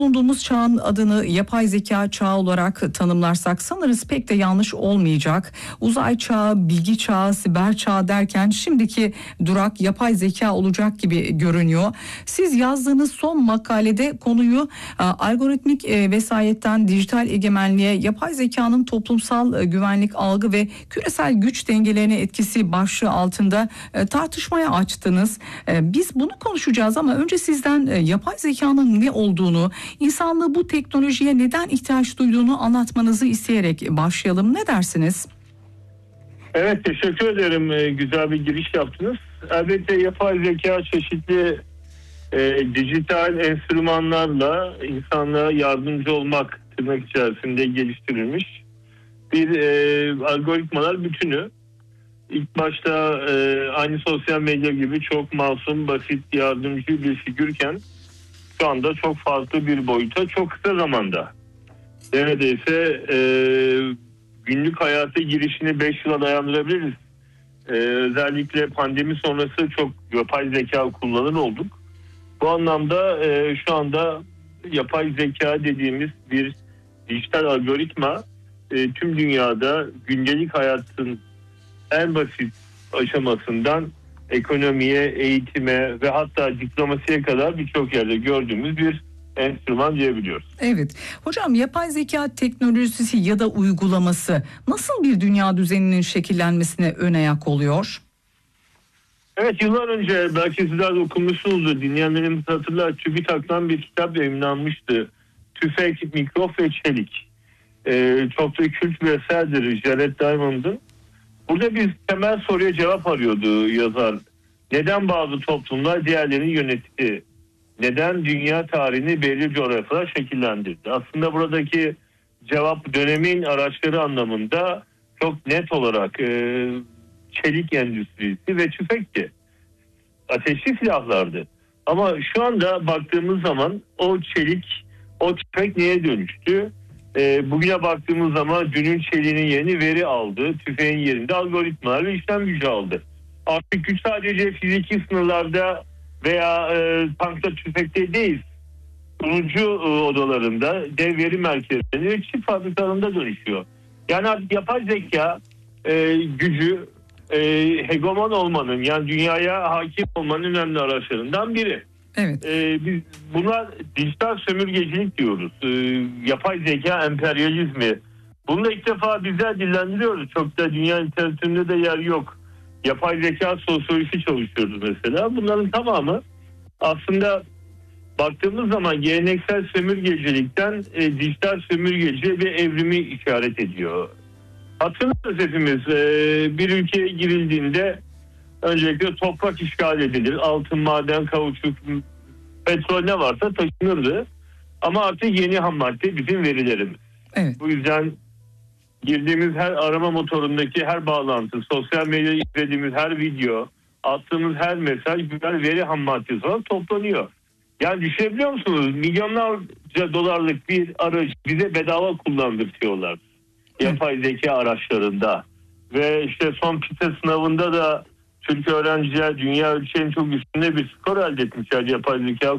Bulunduğumuz çağın adını yapay zeka çağı olarak tanımlarsak sanırız pek de yanlış olmayacak. Uzay çağı, bilgi çağı, siber çağı derken şimdiki durak yapay zeka olacak gibi görünüyor. Siz yazdığınız son makalede konuyu algoritmik vesayetten dijital egemenliğe, yapay zekanın toplumsal güvenlik, algı ve küresel güç dengelerine etkisi başlığı altında tartışmaya açtınız. Biz bunu konuşacağız ama önce sizden yapay zekanın ne olduğunu, İnsanlığı bu teknolojiye neden ihtiyaç duyduğunu anlatmanızı isteyerek başlayalım. Ne dersiniz? Evet, teşekkür ederim. Güzel bir giriş yaptınız. Elbette yapay zeka çeşitli dijital enstrümanlarla insanlığa yardımcı olmak tırnak içerisinde geliştirilmiş bir algoritmalar bütünü. İlk başta aynı sosyal medya gibi çok masum, basit, yardımcı bir figürken şu anda çok farklı bir boyuta, çok kısa zamanda neredeyse günlük hayata girişini 5 yıla dayandırabiliriz. Özellikle pandemi sonrası çok yapay zeka kullanır olduk. Bu anlamda şu anda yapay zeka dediğimiz bir dijital algoritma tüm dünyada gündelik hayatın en basit aşamasından ekonomiye, eğitime ve hatta diplomasiye kadar birçok yerde gördüğümüz bir enstrüman diyebiliyoruz. Evet. Hocam, yapay zeka teknolojisi ya da uygulaması nasıl bir dünya düzeninin şekillenmesine ön ayak oluyor? Evet, yıllar önce belki sizler de okumuşsunuzdur, dinleyenlerimiz hatırlar, TÜBİTAK'tan bir kitap yayınlanmıştı. Tüfek, Mikrop ve Çelik. Çok da kült bir eserdir Jared Diamond'ın. Burada bir temel soruya cevap arıyordu yazar. Neden bazı toplumlar diğerlerini yönetti? Neden dünya tarihini belli coğrafyalar şekillendirdi? Aslında buradaki cevap dönemin araçları anlamında çok net olarak çelik endüstrisi ve tüfekti. Ateşli silahlardı. Ama şu anda baktığımız zaman o çelik, o tüfek neye dönüştü? Bugüne baktığımız zaman dünün çeliğinin yerini veri aldı. Tüfeğin yerinde algoritmalar ve işlem gücü aldı. Artık güç sadece fiziki sınırlarda veya tankta, tüfekte değil. Sunucu odalarında, dev veri merkezlerinde ve çip fabrikalarında dönüşüyor. Yani artık yapay zeka gücü hegemon olmanın, yani dünyaya hakim olmanın önemli araçlarından biri. Evet. Biz buna dijital sömürgecilik diyoruz. Yapay zeka emperyalizmi. Bunu da ilk defa bizler dillendiriyoruz. Çok da dünya literatüründe de yer yok. Yapay zeka sosyolojisi çalışıyoruz mesela. Bunların tamamı aslında baktığımız zaman geleneksel sömürgecilikten dijital sömürgeciye bir evrimi işaret ediyor. Hatırlıyoruz hepimiz, bir ülkeye girildiğinde öncelikle toprak işgal edilir. Altın, maden, kauçuk, petrol ne varsa taşınırdı. Ama artık yeni ham madde bizim verilerimiz. Evet. Bu yüzden girdiğimiz her arama motorundaki her bağlantı, sosyal medyada izlediğimiz her video, attığımız her mesaj birer veri ham maddesi olarak toplanıyor. Yani düşünebiliyor musunuz? Milyonlarca dolarlık bir aracı bize bedava kullandırtıyorlar. Yapay zeka araçlarında. Ve işte son PISA sınavında da Türk öğrenciler dünya ölçeğinin çok üstünde bir skor elde etmişler yapay zeka